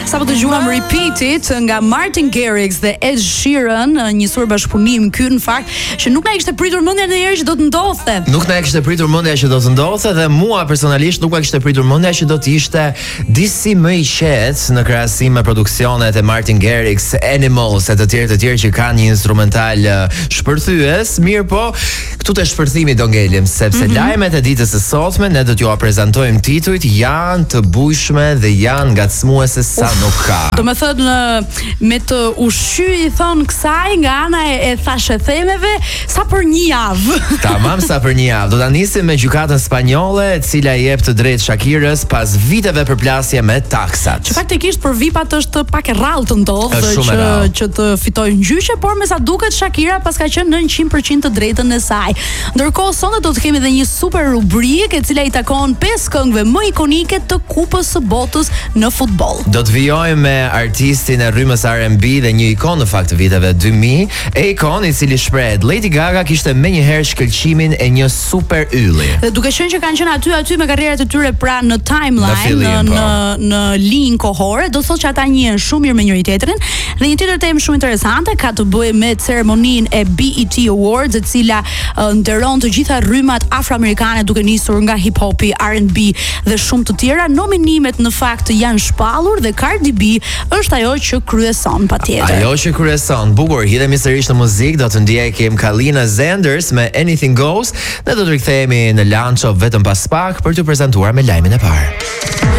Sa po dëgjuam Repeat It nga Martin Garrix dhe Ed Sheeran, njësur bashkëpunim ky në fakt që nuk na kishte pritur mendja ndonjëherë që do të ndodhte. Nuk na kishte pritur mendja që do të ndodhte dhe mua personalisht nuk ma kishte pritur mendja që do të ishte disi më i qetë në krahasim me produksionet e Martin Garrix, Animals e të tjerë që kanë një instrumental shpërthyes, mirë po këtu te shpërthimi do ngelim sepse lajmet e ditës së sotme ne do t'ju prezantojmë titujt janë të bujshme dhe janë ngacmuese sa nuk ka. Do me thënë me të ushqy i thon kësaj nga ana e thashë themeve sa për një javë. Tamam sa për një javë. Do ta nisim me gjykatën spanjolle e cila i jep të drejtë Shakirës pas viteve përplasje me taksat. Që faktikisht për VIP-at është pak e rrallë të ndodhë që të fitojë gjyqe, por me sa duket Shakira pas ka qenë në 100% të drejtën e saj. Ndërkohë sonte do të kemi edhe një super rubrikë e cila i takon 5 këngëve më ikonike të Kupës së Botës në futboll. Do të vijojmë me artistin e rrymës R&B dhe një ikon në fakt të viteve 2000, e ikon i cili shprehet Lady Gaga kishte menjëherë shkëlqimin e një super ylli. Dhe duke qenë që kanë qenë aty me karrierat e tyre pra në timeline, në linjë kohore, do thotë që ata njihen shumë mirë me njëri tjetrin. Dhe një tjetër temë shumë interesante ka të bëjë me ceremoninë e BET Awards, e cila nderon të gjitha rrymat afroamerikane duke nisur nga hip hopi, R&B dhe shumë të tjera. Nominimet në fakt janë shpallur dhe Cardi B është ajo që kryeson patjetër. Ajo që kryeson. Bukur, hidhemi sërish në muzikë, do të ndjekim Kalina Zenders me Anything Goes. Ne do të rikthehemi në Lancho vetëm pas pak për t'ju prezantuar me lajmin e parë.